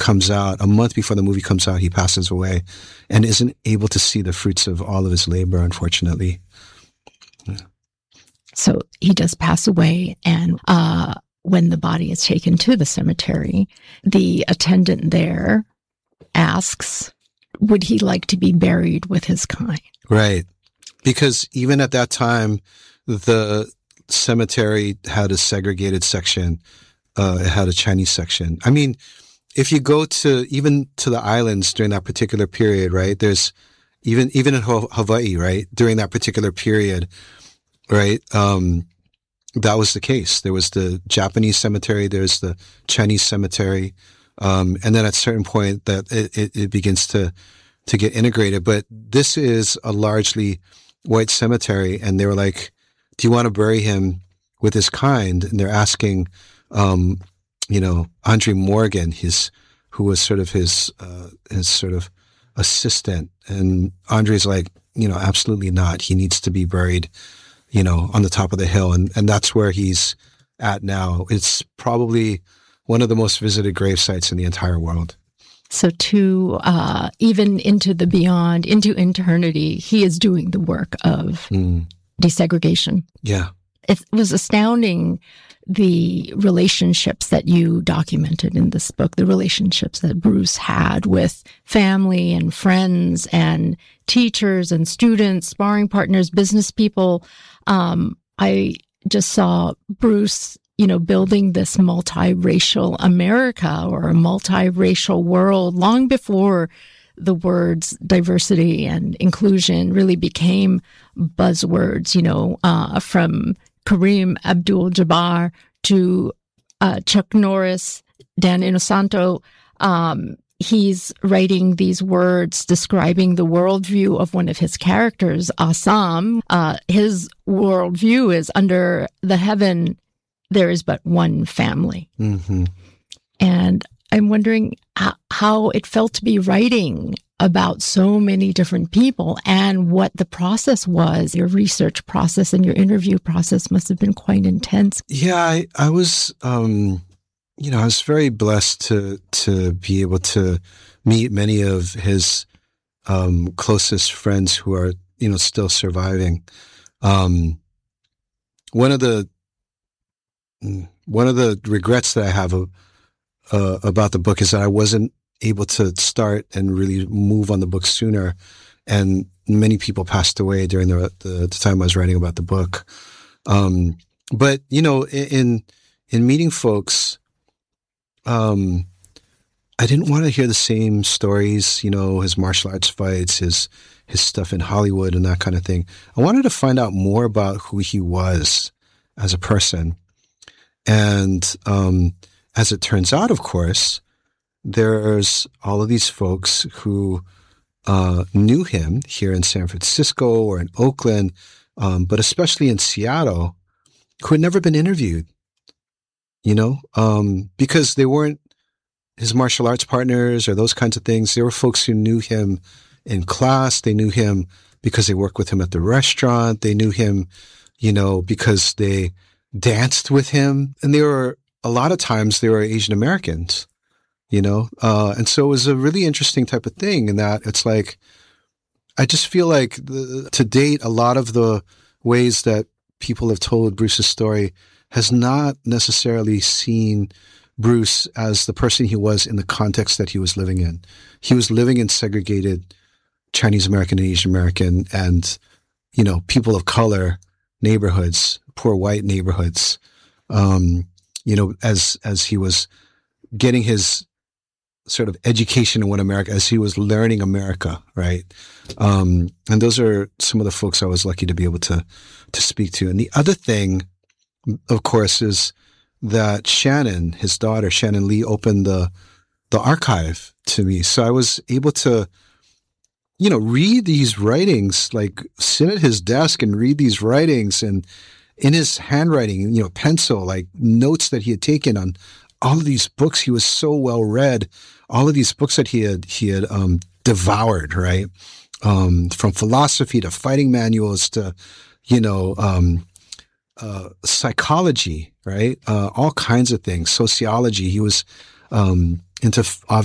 comes out, a month before the movie comes out, he passes away and isn't able to see the fruits of all of his labor, unfortunately. Yeah. So he does pass away, and when the body is taken to the cemetery, the attendant there asks, would he like to be buried with his kind? Right. Because even at that time, the cemetery had a segregated section. It had a Chinese section. I mean, if you go even to the islands during that particular period, right? There's even in Hawaii, right? During that particular period, right? That was the case. There was the Japanese cemetery. There's the Chinese cemetery. And then at a certain point that it begins to get integrated. But this is a largely white cemetery. And they were like, do you want to bury him with his kind? And they're asking, Andre Morgan, who was sort of his sort of assistant. And Andre's like, absolutely not. He needs to be buried, on the top of the hill. And that's where he's at now. It's probably one of the most visited grave sites in the entire world. So to even into the beyond, into eternity, he is doing the work of desegregation. Yeah. It was astounding, the relationships that you documented in this book, the relationships that Bruce had with family and friends and teachers and students, sparring partners, business people. I just saw Bruce, building this multiracial America or a multiracial world long before the words diversity and inclusion really became buzzwords, from Kareem Abdul-Jabbar to Chuck Norris, Dan Inosanto. He's writing these words describing the worldview of one of his characters, Assam. His worldview is under the heaven, there is but one family. Mm-hmm. And I'm wondering how it felt to be writing about so many different people and what the process was. Your research process and your interview process must have been quite intense. Yeah, I was, I was very blessed to be able to meet many of his closest friends who are, still surviving. One of the regrets that I have about the book is that I wasn't able to start and really move on the book sooner. And many people passed away during the time I was writing about the book. But, in meeting folks, I didn't want to hear the same stories, his martial arts fights, his stuff in Hollywood and that kind of thing. I wanted to find out more about who he was as a person. And as it turns out, of course, there's all of these folks who knew him here in San Francisco or in Oakland, but especially in Seattle, who had never been interviewed, because they weren't his martial arts partners or those kinds of things. There were folks who knew him in class. They knew him because they worked with him at the restaurant. They knew him, because they danced with him. And a lot of times they were Asian Americans, and so it was a really interesting type of thing in that it's like, I just feel like to date, a lot of the ways that people have told Bruce's story has not necessarily seen Bruce as the person he was in the context that he was living in. He was living in segregated Chinese American and Asian American and, people of color neighborhoods, poor white neighborhoods, as he was getting his sort of education in what America, as he was learning America, right? And those are some of the folks I was lucky to be able to speak to. And the other thing, of course, is that Shannon, his daughter, Shannon Lee, opened the archive to me. So I was able to, read these writings, like sit at his desk and read these writings and in his handwriting, pencil, like notes that he had taken on all of these books. He was so well read, all of these books that he had devoured, right? From philosophy to fighting manuals to, psychology, right? All kinds of things, sociology. He was into